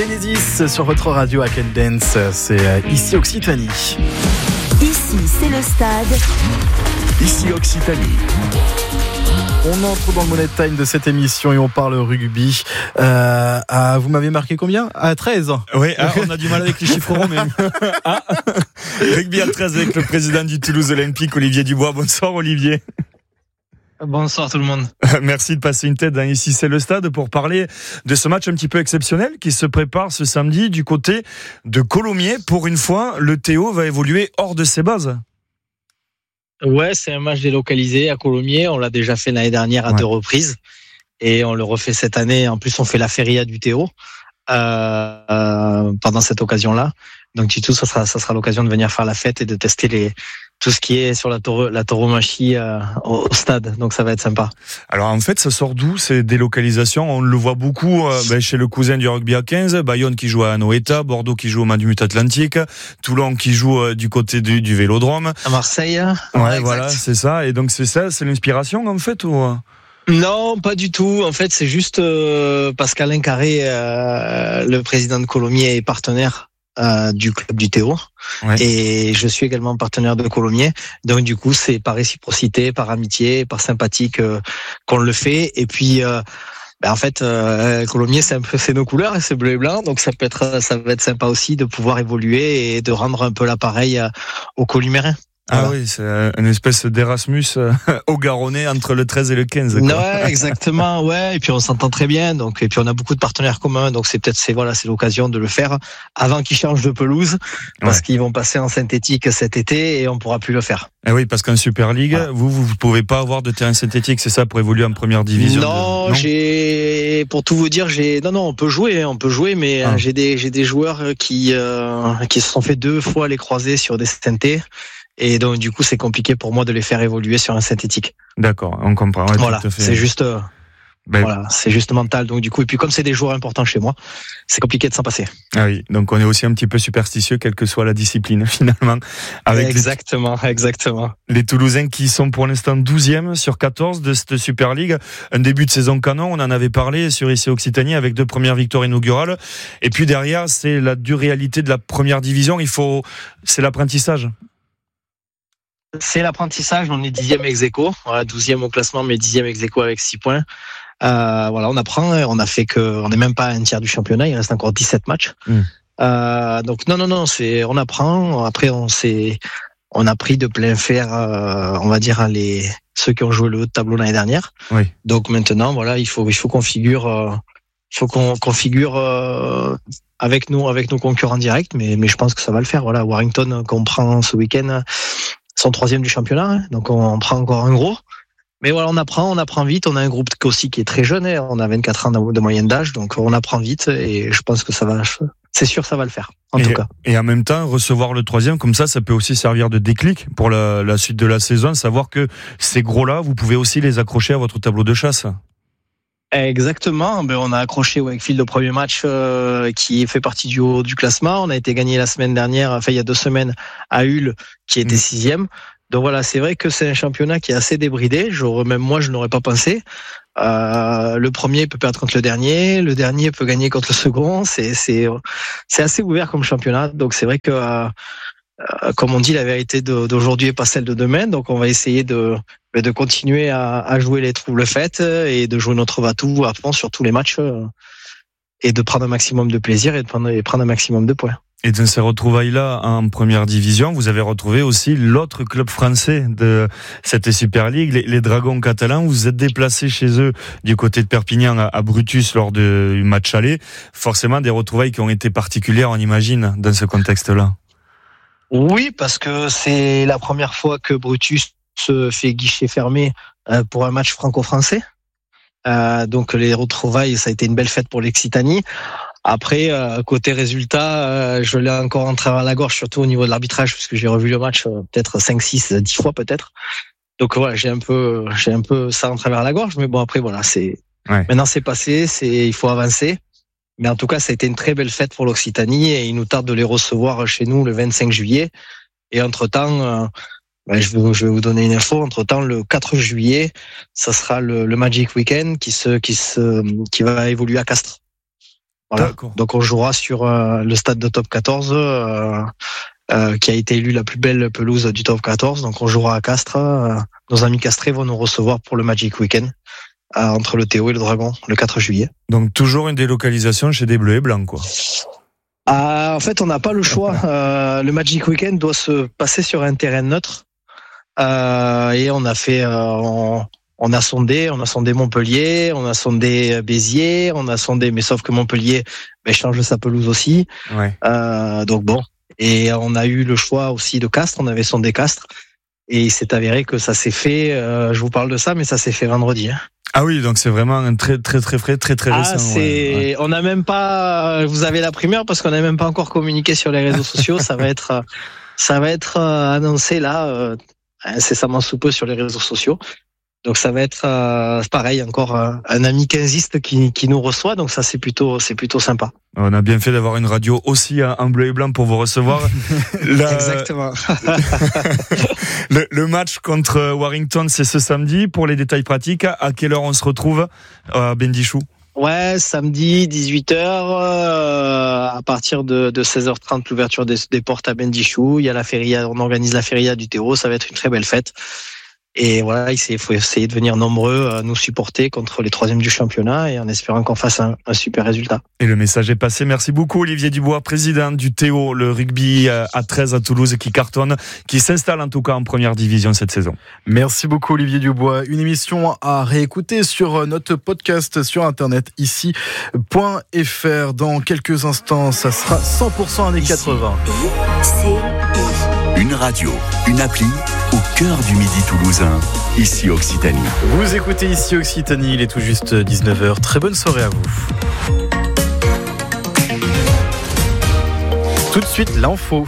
Genesis sur votre radio Hack & Dance, c'est ici Occitanie. Ici, c'est le stade. Ici Occitanie. On entre dans le Money Time de cette émission et on parle rugby. Vous m'avez marqué combien ? À 13. Oui, on a du mal avec les chiffres ronds même. Rugby à 13 avec le président du Toulouse Olympique, Olivier Dubois. Bonsoir Olivier. Bonsoir tout le monde. Merci de passer une tête dans Ici c'est le stade pour parler de ce match un petit peu exceptionnel qui se prépare ce samedi du côté de Colomiers. Pour une fois, le Théo va évoluer hors de ses bases. Ouais, c'est un match délocalisé à Colomiers. On l'a déjà fait l'année dernière à 2 reprises et on le refait cette année. En plus, on fait la feria du Théo pendant cette occasion-là. Donc du tout, ça sera l'occasion de venir faire la fête et de tester tout ce qui est sur la tauromachie au stade. Donc ça va être sympa. Alors en fait, ça sort d'où ces délocalisations ? On le voit beaucoup chez le cousin du rugby à 15, Bayonne qui joue à Anoeta, Bordeaux qui joue au Matmut Atlantique, Toulon qui joue du côté du Vélodrome. À Marseille. Ouais, voilà, c'est ça. Et donc c'est ça, c'est l'inspiration en fait ou... Non, pas du tout. En fait, c'est juste parce qu'Alain Carré, le président de Colomiers, est partenaire du club du Théo, et je suis également partenaire de Colomiers. Donc du coup, c'est par réciprocité, par amitié, par sympathie qu'on le fait. Et puis, en fait, Colomiers, c'est nos couleurs, et c'est bleu et blanc. Donc ça va être sympa aussi de pouvoir évoluer et de rendre un peu l'appareil aux Colomériens. Ah oui, c'est une espèce d'Erasmus au Garonnais entre le 13 et le 15. Quoi. Ouais, exactement, ouais. Et puis on s'entend très bien. Et puis on a beaucoup de partenaires communs. Donc c'est l'occasion de le faire avant qu'ils changent de pelouse, parce qu'ils vont passer en synthétique cet été et on pourra plus le faire. Et oui, parce qu'en Super League, vous pouvez pas avoir de terrain synthétique, c'est ça, pour évoluer en première division. Non, pour tout vous dire, on peut jouer, mais j'ai des joueurs qui se sont fait 2 fois les croisés sur des synthés. Et donc, du coup, c'est compliqué pour moi de les faire évoluer sur un synthétique. D'accord, on comprend. Ouais, voilà, tout à fait. c'est juste, c'est juste mental. Donc, du coup, et puis comme c'est des joueurs importants chez moi, c'est compliqué de s'en passer. Ah oui, donc on est aussi un petit peu superstitieux, quelle que soit la discipline, finalement. Exactement. Les Toulousains qui sont pour l'instant 12e sur 14 de cette Super League. Un début de saison canon, on en avait parlé sur ici Occitanie avec 2 premières victoires inaugurales. Et puis derrière, c'est la dure réalité de la première division. C'est l'apprentissage. C'est l'apprentissage, on est 10e ex-aequo, 12e au classement, mais 10e ex-aequo avec 6 points. On apprend, on n'est même pas à un tiers du championnat, il reste encore 17 matchs. Donc non, on apprend. Après, on a pris de plein fer, on va dire, ceux qui ont joué le haut de tableau l'année dernière. Oui. Donc maintenant, il faut qu'on figure, avec nos concurrents directs, mais je pense que ça va le faire. Voilà, Warrington qu'on prend ce week-end, sont 3e du championnat, donc on prend encore un gros. Mais voilà, on apprend vite. On a un groupe aussi qui est très jeune, on a 24 ans de moyenne d'âge, donc on apprend vite et je pense que c'est sûr, ça va le faire, en tout cas. Et en même temps, recevoir le 3e, comme ça peut aussi servir de déclic pour la suite de la saison, savoir que ces gros-là, vous pouvez aussi les accrocher à votre tableau de chasse. Exactement, on a accroché Wakefield au premier match qui fait partie du haut du classement. On a été gagné la semaine dernière, il y a 2 semaines, à Hull qui était 6e. Donc voilà, c'est vrai que c'est un championnat qui est assez débridé. Même moi, je n'aurais pas pensé. Le premier peut perdre contre le dernier peut gagner contre le second. C'est assez ouvert comme championnat. Donc c'est vrai que, comme on dit, la vérité d'aujourd'hui n'est pas celle de demain. Donc on va essayer de continuer à jouer les troubles faites et de jouer notre va-tout à fond sur tous les matchs et de prendre un maximum de plaisir et de prendre un maximum de points. Et dans ces retrouvailles-là en première division, vous avez retrouvé aussi l'autre club français de cette Super League, les Dragons catalans. Vous êtes déplacé chez eux du côté de Perpignan à Brutus lors du match aller. Forcément des retrouvailles qui ont été particulières, on imagine, dans ce contexte-là. Oui, parce que c'est la première fois que Brutus se fait guichet fermé pour un match franco-français. Donc les retrouvailles, ça a été une belle fête pour l'Occitanie. Après, côté résultat, je l'ai encore en travers la gorge, surtout au niveau de l'arbitrage, parce que j'ai revu le match peut-être 5, 6, 10 fois peut-être. Donc voilà, j'ai un peu ça en travers la gorge, mais bon après voilà, maintenant c'est passé, il faut avancer. Mais en tout cas, ça a été une très belle fête pour l'Occitanie et il nous tarde de les recevoir chez nous le 25 juillet. Et entre-temps, je vais vous donner une info. Entre-temps, le 4 juillet, ça sera le Magic Weekend qui va évoluer à Castres. Voilà. D'accord. Donc on jouera sur le stade de top 14 qui a été élu la plus belle pelouse du top 14. Donc on jouera à Castres. Nos amis castrés vont nous recevoir pour le Magic Weekend entre le Théo et le Dragon le 4 juillet. Donc toujours une délocalisation chez des Bleus et Blancs, quoi. En fait, on n'a pas le choix. Le Magic Weekend doit se passer sur un terrain neutre. Et on a fait, on a sondé Montpellier, on a sondé Béziers, on a sondé, mais sauf que Montpellier change sa pelouse aussi. Ouais. Donc bon, et on a eu le choix aussi de Castres. On avait sondé Castres et il s'est avéré que ça s'est fait. Je vous parle de ça, mais ça s'est fait vendredi. Ah oui, donc c'est vraiment un très très très frais, très très récent. Ouais. On n'a même pas. Vous avez la primeur parce qu'on n'a même pas encore communiqué sur les réseaux sociaux. Ça va être annoncé là incessamment sous peu sur les réseaux sociaux. Donc ça va être pareil, encore un ami quinziste qui nous reçoit. Donc ça c'est plutôt sympa. On a bien fait d'avoir une radio aussi en bleu et blanc pour vous recevoir. Exactement. Le match contre Warrington, c'est ce samedi. Pour les détails pratiques, à quelle heure on se retrouve à Bendichou? Ouais, samedi 18h à partir de 16h30 l'ouverture des portes à Bendichou. Il y a la feria, on organise la feria du Théo. Ça va être une très belle fête. Et voilà, il faut essayer de venir nombreux à nous supporter contre les troisièmes du championnat et en espérant qu'on fasse un super résultat. Et le message est passé. Merci beaucoup Olivier Dubois, président du Théo, le rugby à 13 à Toulouse qui cartonne, qui s'installe en tout cas en première division cette saison. Merci beaucoup Olivier Dubois. Une émission à réécouter sur notre podcast sur internet ici.fr. Dans quelques instants, ça sera 100% années 80. Une radio, une appli au cœur du Midi toulousain, ici Occitanie. Vous écoutez ici Occitanie, il est tout juste 19h. Très bonne soirée à vous. Tout de suite, l'info.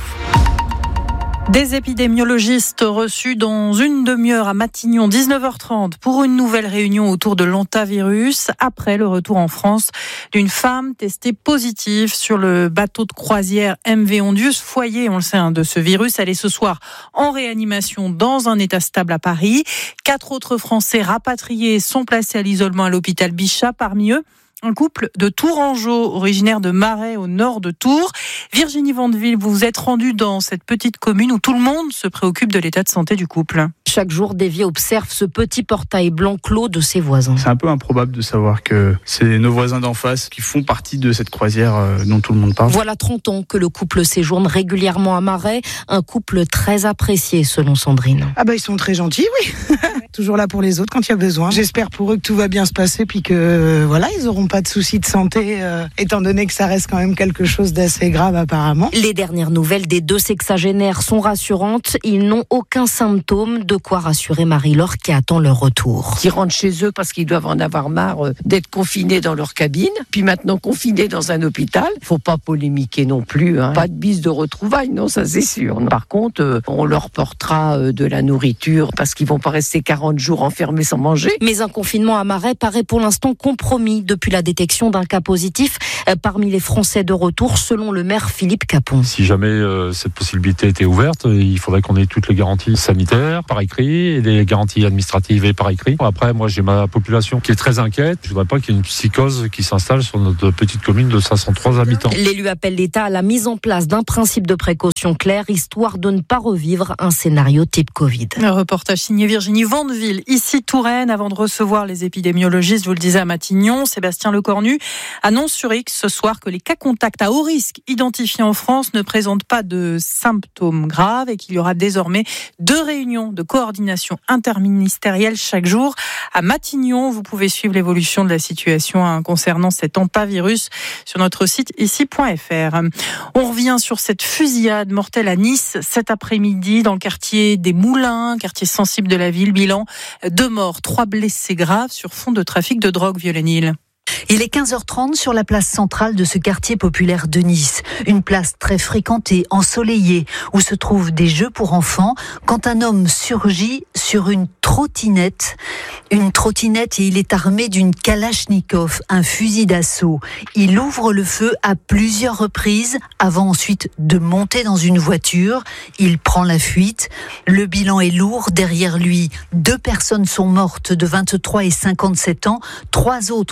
Des épidémiologistes reçus dans une demi-heure à Matignon, 19h30, pour une nouvelle réunion autour de l'hantavirus, après le retour en France d'une femme testée positive sur le bateau de croisière MV Ondius, foyer, on le sait, de ce virus. Elle est ce soir en réanimation dans un état stable à Paris. 4 autres Français rapatriés sont placés à l'isolement à l'hôpital Bichat, parmi eux un couple de Tourangeau, originaire de Marais, au nord de Tours. Virginie Vandeville, vous vous êtes rendue dans cette petite commune où tout le monde se préoccupe de l'état de santé du couple. Chaque jour, Davy observe ce petit portail blanc clos de ses voisins. C'est un peu improbable de savoir que c'est nos voisins d'en face qui font partie de cette croisière dont tout le monde parle. Voilà 30 ans que le couple séjourne régulièrement à Marais, un couple très apprécié selon Sandrine. Ah bah ils sont très gentils, oui. Toujours là pour les autres quand il y a besoin. J'espère pour eux que tout va bien se passer puis que voilà, ils n'auront pas de soucis de santé étant donné que ça reste quand même quelque chose d'assez grave apparemment. Les dernières nouvelles des 2 sexagénaires sont rassurantes. Ils n'ont aucun symptôme, de quoi rassurer Marie-Laure qui attend leur retour. Qui rentrent chez eux parce qu'ils doivent en avoir marre d'être confinés dans leur cabine, puis maintenant confinés dans un hôpital. Faut pas polémiquer non plus, hein. Pas de bise de retrouvailles, non, ça c'est sûr. Par contre, on leur portera de la nourriture parce qu'ils vont pas rester 40 jours enfermés sans manger. Mais un confinement à Marais paraît pour l'instant compromis depuis la détection d'un cas positif parmi les Français de retour, selon le maire Philippe Capon. Si jamais cette possibilité était ouverte, il faudrait qu'on ait toutes les garanties sanitaires par écrit et les garanties administratives et par écrit. Après, moi, j'ai ma population qui est très inquiète. Je ne voudrais pas qu'il y ait une psychose qui s'installe sur notre petite commune de 503 habitants. L'élu appelle l'État à la mise en place d'un principe de précaution clair, histoire de ne pas revivre un scénario type Covid. Un reportage signé Virginie Vandeville, ici Touraine, avant de recevoir les épidémiologistes, vous le disiez, à Matignon. Sébastien Lecornu annonce sur X ce soir que les cas contacts à haut risque identifiés en France ne présentent pas de symptômes graves et qu'il y aura désormais 2 réunions de coordination interministérielle chaque jour. À Matignon, vous pouvez suivre l'évolution de la situation concernant cet hantavirus sur notre site ici.fr. On revient sur cette fusillade mortelle à Nice cet après-midi dans le quartier des Moulins, quartier sensible de la ville. Bilan 2 morts, 3 blessés graves sur fond de trafic de drogue, Violaine-Hill. Il est 15h30 sur la place centrale de ce quartier populaire de Nice. Une place très fréquentée, ensoleillée, où se trouvent des jeux pour enfants, quand un homme surgit sur une trottinette. Une trottinette et il est armé d'une Kalachnikov, un fusil d'assaut. Il ouvre le feu à plusieurs reprises avant ensuite de monter dans une voiture. Il prend la fuite. Le bilan est lourd. Derrière lui, 2 personnes sont mortes de 23 et 57 ans. 3 autres sont grièvement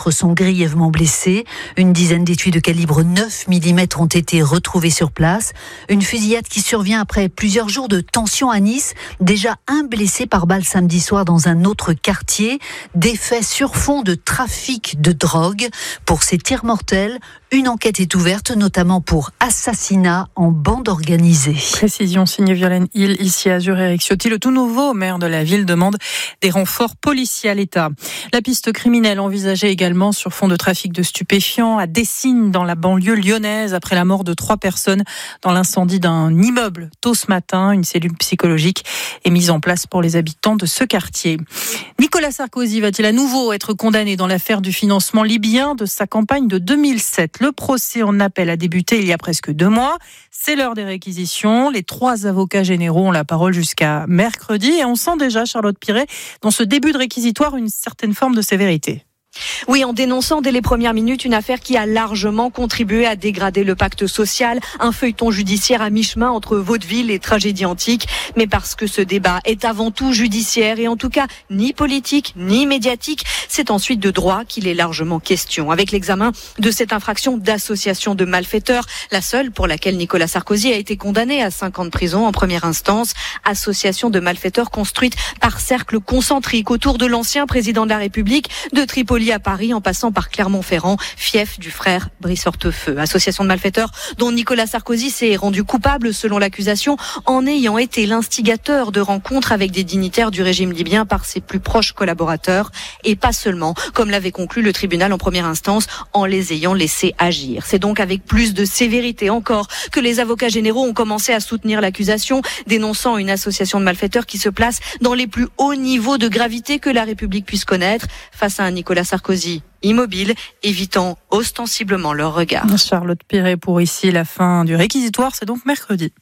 grièvement blessés. Une dizaine d'étuis de calibre 9 mm ont été retrouvés sur place. Une fusillade qui survient après plusieurs jours de tension à Nice. Déjà un blessé par balle samedi soir dans un autre quartier. Des faits sur fond de trafic de drogue. Pour ces tirs mortels, une enquête est ouverte, notamment pour assassinat en bande organisée. Précision signée Violaine Hill, ici à Azur. Éric Ciotti, le tout nouveau maire de la ville, demande des renforts policiers à l'État. La piste criminelle envisagée également sur fond de trafic de stupéfiants à Dessines, dans la banlieue lyonnaise, après la mort de 3 personnes dans l'incendie d'un immeuble tôt ce matin. Une cellule psychologique est mise en place pour les habitants de ce quartier. Nicolas Sarkozy va-t-il à nouveau être condamné dans l'affaire du financement libyen de sa campagne de 2007 ? Le procès en appel a débuté il y a presque 2 mois. C'est l'heure des réquisitions. Les 3 avocats généraux ont la parole jusqu'à mercredi. Et on sent déjà, Charlotte Piret, dans ce début de réquisitoire, une certaine forme de sévérité. Oui, en dénonçant dès les premières minutes une affaire qui a largement contribué à dégrader le pacte social, un feuilleton judiciaire à mi-chemin entre vaudeville et tragédie antique, mais parce que ce débat est avant tout judiciaire et en tout cas ni politique ni médiatique, c'est ensuite de droit qu'il est largement question. Avec l'examen de cette infraction d'association de malfaiteurs, la seule pour laquelle Nicolas Sarkozy a été condamné à 5 ans de prison en première instance, association de malfaiteurs construite par cercle concentrique autour de l'ancien président de la République, de Tripoli à Paris en passant par Clermont-Ferrand, fief du frère Brice Hortefeux. Association de malfaiteurs dont Nicolas Sarkozy s'est rendu coupable selon l'accusation en ayant été l'instigateur de rencontres avec des dignitaires du régime libyen par ses plus proches collaborateurs et pas seulement, comme l'avait conclu le tribunal en première instance, en les ayant laissés agir. C'est donc avec plus de sévérité encore que les avocats généraux ont commencé à soutenir l'accusation, dénonçant une association de malfaiteurs qui se place dans les plus hauts niveaux de gravité que la République puisse connaître face à un Nicolas Sarkozy immobile, évitant ostensiblement leur regard. Charlotte Piret pour ici, la fin du réquisitoire, c'est donc mercredi.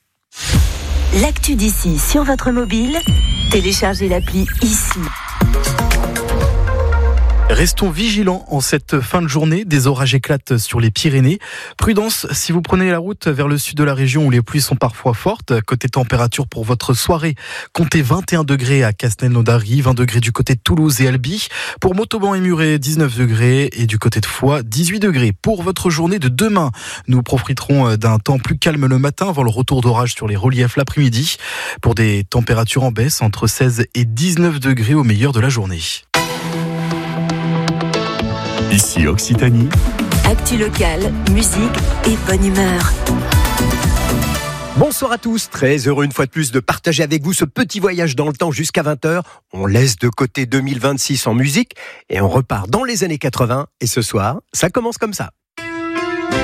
L'actu d'ici sur votre mobile, téléchargez l'appli ici. Restons vigilants en cette fin de journée. Des orages éclatent sur les Pyrénées. Prudence si vous prenez la route vers le sud de la région où les pluies sont parfois fortes. Côté température pour votre soirée, comptez 21 degrés à Castelnaudary, 20 degrés du côté de Toulouse et Albi. Pour Montauban et Muret, 19 degrés et du côté de Foix, 18 degrés. Pour votre journée de demain, nous profiterons d'un temps plus calme le matin avant le retour d'orage sur les reliefs l'après-midi. Pour des températures en baisse entre 16 et 19 degrés au meilleur de la journée. Ici Occitanie. Actu locale, musique et bonne humeur. Bonsoir à tous, très heureux une fois de plus de partager avec vous ce petit voyage dans le temps jusqu'à 20h. On laisse de côté 2026 en musique et on repart dans les années 80. Et ce soir, ça commence comme ça.